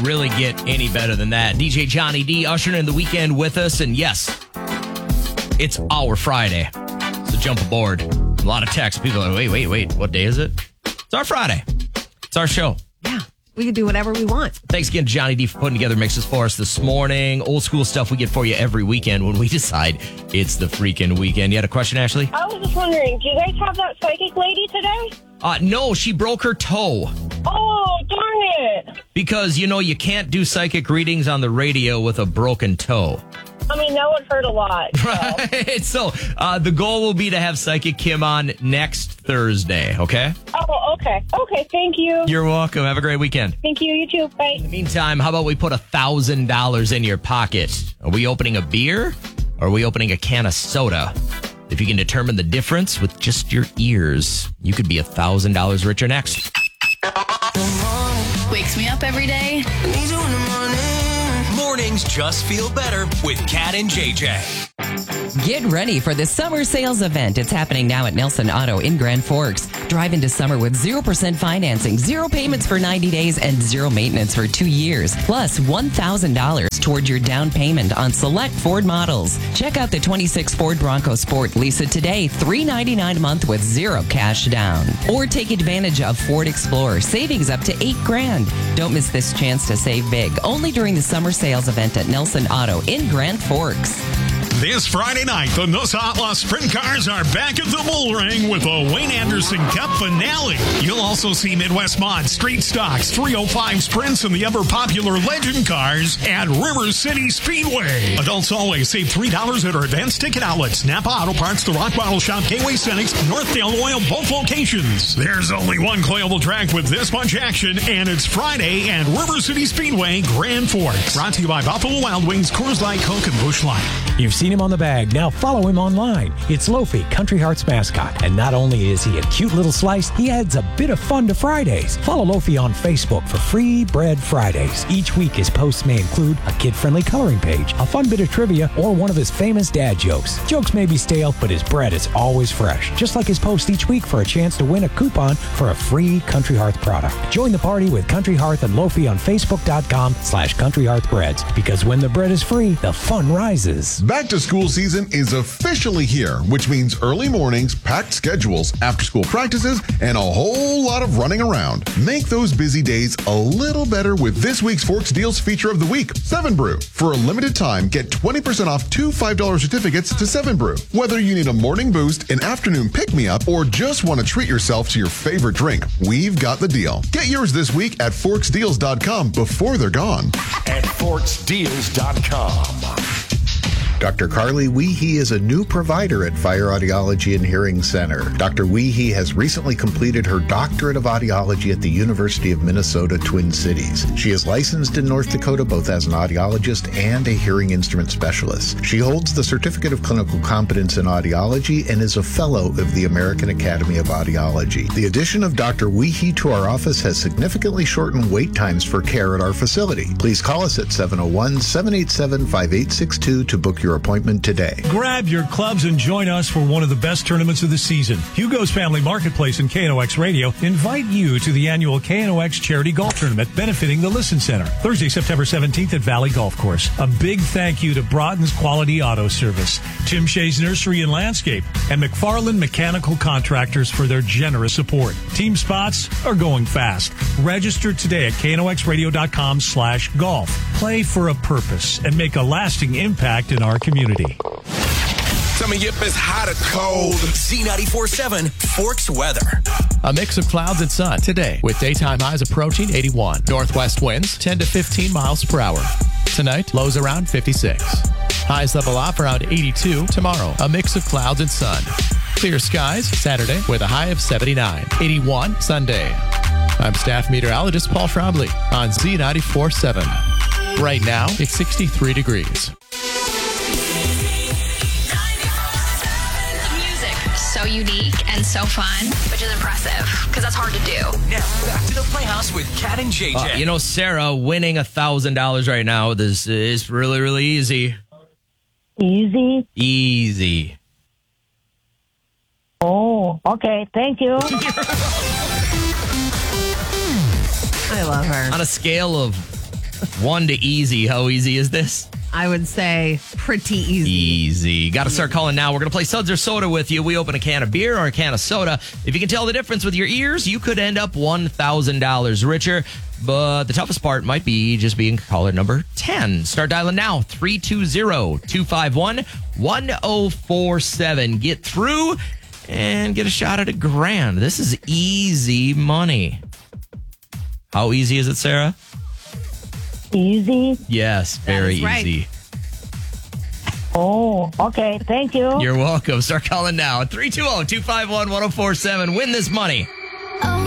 really get any better than that. DJ Johnny D ushering in the weekend with us. And yes, it's our Friday. So jump aboard. A lot of texts. People are like, wait. What day is it? It's our Friday. It's our show. Yeah. We can do whatever we want. Thanks again, Johnny D, for putting together mixes for us this morning. Old school stuff we get for you every weekend when we decide it's the freaking weekend. You had a question, Ashley? I was just wondering, do you guys have that psychic lady today? No, she broke her toe. Oh, darn it. Because, you can't do psychic readings on the radio with a broken toe. I mean, that would hurt a lot. So. Right. So the goal will be to have Psychic Kim on next Thursday, okay? Oh, okay. Okay, thank you. You're welcome. Have a great weekend. Thank you. You too. Bye. In the meantime, how about we put $1,000 in your pocket? Are we opening a beer or are we opening a can of soda? If you can determine the difference with just your ears, you could be $1,000 richer next. Wakes me up every day. Mornings just feel better with Kat and JJ. Get ready for the summer sales event. It's happening now at Nelson Auto in Grand Forks. Drive into summer with 0% financing, 0 payments for 90 days, and 0 maintenance for 2 years. Plus $1,000 toward your down payment on select Ford models. Check out the 26 Ford Bronco Sport. Lease it today, $399 a month with 0 cash down. Or take advantage of Ford Explorer. Savings up to $8,000. Don't miss this chance to save big. Only during the summer sales event at Nelson Auto in Grand Forks. This Friday night, the Noosa Outlaw Sprint Cars are back at the Bull Ring with a Wayne Anderson Cup finale. You'll also see Midwest Mod, Street Stocks, 305 Sprints, and the ever-popular Legend Cars at River City Speedway. Adults always save $3 at our advanced ticket outlets. Napa Auto Parts, the Rock Bottle Shop, Gateway Cenex, Northdale Oil, both locations. There's only one playable track with this much action, and it's Friday at River City Speedway, Grand Forks. Brought to you by Buffalo Wild Wings, Coors Light, Coke, and Busch Light. You've seen him on the bag. Now follow him online. It's Lofi, Country Hearts mascot. And not only is he a cute little slice, he adds a bit of fun to Fridays. Follow Lofi on Facebook for Free Bread Fridays. Each week his posts may include a kid-friendly coloring page, a fun bit of trivia, or one of his famous dad jokes. Jokes may be stale, but his bread is always fresh. Just like his post each week for a chance to win a coupon for a free Country Hearth product. Join the party with Country Hearth and Lofi on Facebook.com/Country Hearth Breads. Because when the bread is free, the fun rises. Back to school season is officially here, which means early mornings, packed schedules, after-school practices, and a whole lot of running around. Make those busy days a little better with this week's Forks Deals feature of the week, 7 Brew. For a limited time, get 20% off 2 $5 certificates to 7 Brew. Whether you need a morning boost, an afternoon pick-me-up, or just want to treat yourself to your favorite drink, we've got the deal. Get yours this week at forksdeals.com before they're gone. At forksdeals.com. Dr. Carly Weehee is a new provider at Fire Audiology and Hearing Center. Dr. Weehee has recently completed her doctorate of audiology at the University of Minnesota, Twin Cities. She is licensed in North Dakota both as an audiologist and a hearing instrument specialist. She holds the Certificate of Clinical Competence in Audiology and is a fellow of the American Academy of Audiology. The addition of Dr. Weehee to our office has significantly shortened wait times for care at our facility. Please call us at 701-787-5862 to book your appointment today. Grab your clubs and join us for one of the best tournaments of the season. Hugo's Family Marketplace and KNOX Radio invite you to the annual KNOX Charity Golf Tournament benefiting the Listen Center, Thursday, September 17th at Valley Golf Course. A big thank you to Broughton's Quality Auto Service, Tim Shea's Nursery and Landscape, and McFarland Mechanical Contractors for their generous support. Team spots are going fast. Register today at knoxradio.com/golf. Play for a purpose and make a lasting impact in our community. Tell me if it's hot or cold. Z94.7 Forks weather. A mix of clouds and sun today with daytime highs approaching 81. Northwest winds 10 to 15 miles per hour. Tonight, lows around 56. Highs level off around 82. Tomorrow, a mix of clouds and sun. Clear skies Saturday with a high of 79. 81 Sunday. I'm staff meteorologist Paul Trombley on Z94.7. Right now, it's 63 degrees. So unique and so fun, which is impressive because that's hard to do. Now, back to the Playhouse with Kat and JJ. Sarah, winning $1,000 right now, this is really, really easy. Easy? Easy. Oh, okay. Thank you. I love her. On a scale of 1 to easy. How easy is this? I would say pretty easy. Easy. Got to start calling now. We're going to play Suds or Soda with you. We open a can of beer or a can of soda. If you can tell the difference with your ears, you could end up $1,000 richer. But the toughest part might be just being caller number 10. Start dialing now. 320-251-1047. Get through and get a shot at $1,000. This is easy money. How easy is it, Sarah? Easy? Yes, very right. easy. Oh, okay. Thank you. You're welcome. Start calling now. 320-251-1047. Win this money.